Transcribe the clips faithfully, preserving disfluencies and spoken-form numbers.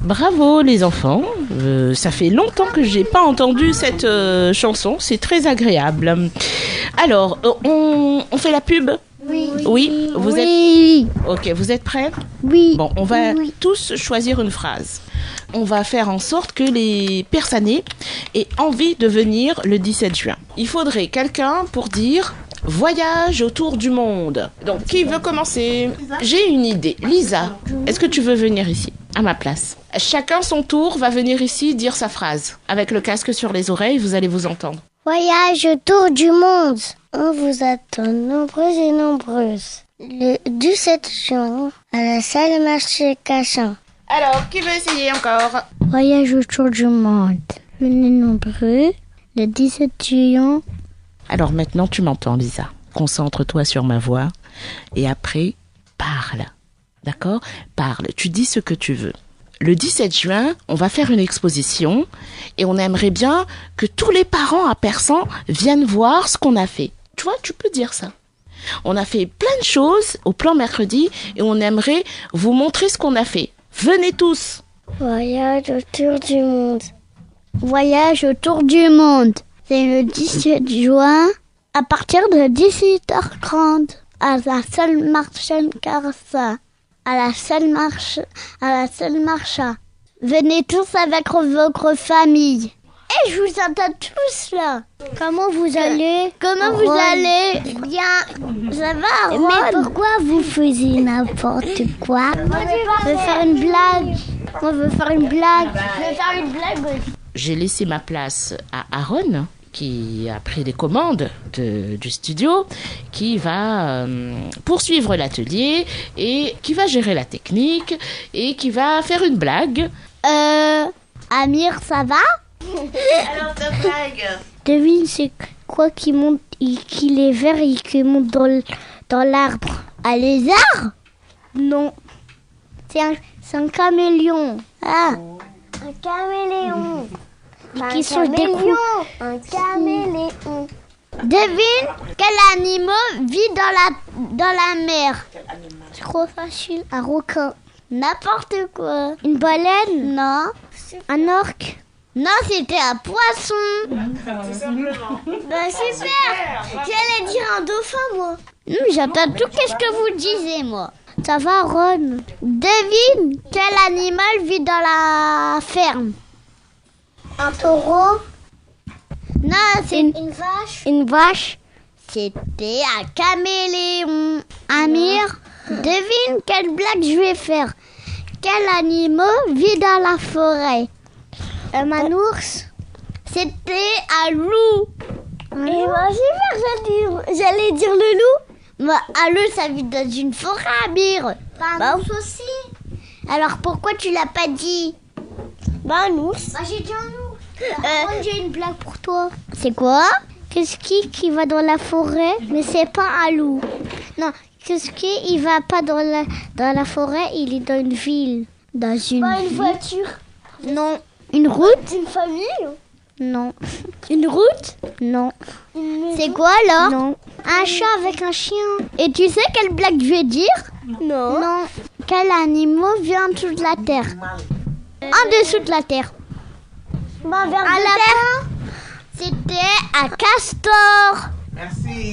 Bravo les enfants, euh, ça fait longtemps que j'ai pas entendu cette euh, chanson, c'est très agréable. Alors, euh, on, on fait la pub ? Oui. Oui, vous oui. êtes... Ok, vous êtes prêts ? Oui. Bon, on va oui. tous choisir une phrase. On va faire en sorte que les personnes aient envie de venir le dix-sept juin. Il faudrait quelqu'un pour dire « Voyage autour du monde ». Donc, qui veut commencer ? J'ai une idée. Lisa, est-ce que tu veux venir ici, à ma place ? Chacun son tour va venir ici dire sa phrase. Avec le casque sur les oreilles, vous allez vous entendre. Voyage autour du monde. On vous attend nombreuses et nombreuses. Le dix-sept juin, à la salle marché Cachan. Alors, qui veut essayer encore ? Voyage autour du monde. Venez nombreux. Le dix-sept juin. Alors maintenant, tu m'entends, Lisa. Concentre-toi sur ma voix. Et après, parle. D'accord ? Parle. Tu dis ce que tu veux. Le dix-sept juin, on va faire une exposition et on aimerait bien que tous les parents à Persan viennent voir ce qu'on a fait. Tu vois, tu peux dire ça. On a fait plein de choses au plan mercredi et on aimerait vous montrer ce qu'on a fait. Venez tous. Voyage autour du monde. Voyage autour du monde. C'est le dix-sept juin à partir de dix-huit heures trente à la salle Marchand Carsa. À la salle marche, à la salle marcha. Venez tous avec votre famille. Et je vous entends tous là. Comment vous allez ? Comment vous allez ? Bien. Ça va, Ron ? Mais pourquoi vous faisiez n'importe quoi ? On veut faire une blague. On veut faire une blague. Je veux faire une blague aussi. J'ai laissé ma place à Aaron, qui a pris les commandes de, du studio, qui va euh, poursuivre l'atelier et qui va gérer la technique et qui va faire une blague. Euh, Amir, ça va ? Alors ta blague ? Devine, c'est quoi qui monte, qui est vert et qui monte dans, le, dans l'arbre ? Un lézard ? Non. C'est un, c'est un caméléon. Ah, un caméléon. Un Qui sont caméléon. Un caméléon. Devine quel animal vit dans la, dans la mer. C'est trop facile. Un requin. N'importe quoi. Une baleine. Non. Un orque. Non, c'était un poisson. Tout simplement. Bah super. J'allais dire un dauphin, moi. Hum, j'entends tout qu'est-ce que vous disiez, moi. Ça va, Ron. Devine quel animal vit dans la ferme. Un taureau. Non, c'est une, Une vache. une vache. C'était un caméléon. Amir, devine quelle blague je vais faire. Quel animal vit dans la forêt? Un manours. C'était un loup. Et moi, super, j'allais dire, j'allais dire le loup. Bah, un loup, ça vit dans une forêt, Amir. Bah, un Bah, ours aussi. alors pourquoi tu l'as pas dit? Bah, un ours. Bah, j'ai dit un ours. Euh, j'ai une blague pour toi. C'est quoi? Qu'est-ce qui qui va dans la forêt, mais c'est pas un loup? Non, qu'est-ce qui il va pas dans la dans la forêt, il est dans une ville, dans une. Bah, une ville. voiture. Non, une route? Une famille. Non, Une route. non. Une maison. C'est quoi là? Non. Un chat avec un chien. Et tu sais quelle blague je vais dire? Non. Non. Quel animal vit en dessous de la terre? En dessous de la terre. Bah, vers Un de lapin. C'était un castor. Merci.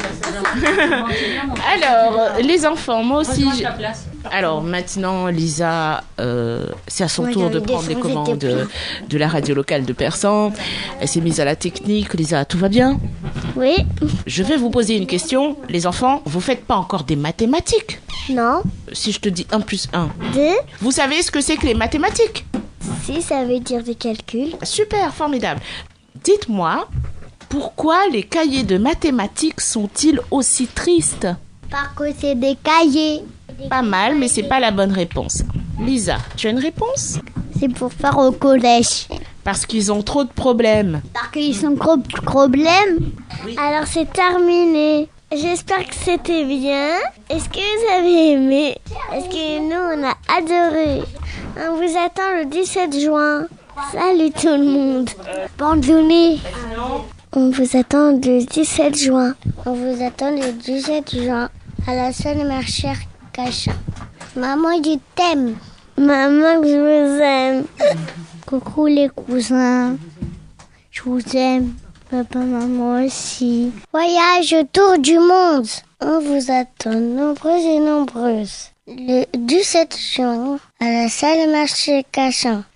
Alors, les enfants, moi aussi... j'ai- Alors, maintenant, Lisa, euh, c'est à son Moi, tour j'ai de envie prendre les d'échanger commandes des de, de la radio locale de Persan. Elle s'est mise à la technique. Lisa, tout va bien? Oui. Je vais vous poser une question. Les enfants, vous faites pas encore des mathématiques? Non. Si je te dis un plus un, Deux. vous savez ce que c'est que les mathématiques? Si, ça veut dire des calculs. Super, formidable. Dites-moi, pourquoi les cahiers de mathématiques sont-ils aussi tristes? Parce que c'est des cahiers. Pas mal, mais c'est pas la bonne réponse. Lisa, tu as une réponse? C'est pour faire au collège. Parce qu'ils ont trop de problèmes. Parce qu'ils sont gros problèmes. Alors, c'est terminé. J'espère que c'était bien. Est-ce que vous avez aimé? Est-ce que nous, on a adoré? On vous attend le dix-sept juin. Salut tout le monde. Bonne journée. On vous attend le dix-sept juin. On vous attend le dix-sept juin à la salle marchère Cachin. Maman, je t'aime. Maman, que je vous aime. Coucou les cousins. Je vous aime. Papa, maman aussi. Voyage autour du monde. On vous attend nombreuses et nombreuses. Le dix-sept juin, à la salle marché Cachan.